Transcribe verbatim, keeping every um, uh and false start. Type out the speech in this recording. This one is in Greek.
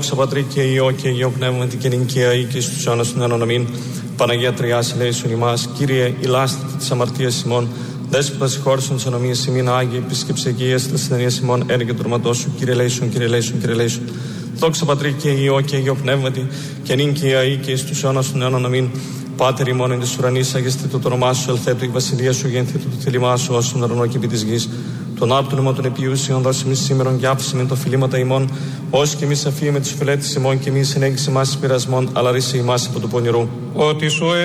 Δόξα Πατρί και Υιό και Υιό Πνεύματι και νικαία ή και στους αιώνας των αιώνων αμήν. Παναγία Τριάς ελέησον ημάς. Κύριε, ηλάστητε της αμαρτίας ημών. Δέσποτα συγχώρησον της ανομίας ημίν. Άγιε επίσκεψε και ίεστα της ασθενείας ημών. Έργε του ορματός σου. Κύριε ελέησον, Κύριε ελέησον, Κύριε ελέησον. Δόξα Πατρί και Υιό και Υιό Πνεύματι και νικαία ή και στους αιώνας των αιώνων αμήν. Πάτερ ημών εν της ουρανής, αγεστήτω το όνομά σου, ελθέτω η βασιλεία σου, γεννηθήτω το θέλημά σου, όσον ουρανό και επί της γης. Τον άπτον ημών των επιούσιων, δώσει εμείς σήμερον και άφησε με τα φιλήματα ημών, όσοι και εμείς αφίουμε τις φιλέτες ημών και εμείς ενέγγισε εμάς πειρασμών, αλλά ρίσε ημάς από του πονηρού. Ότι σου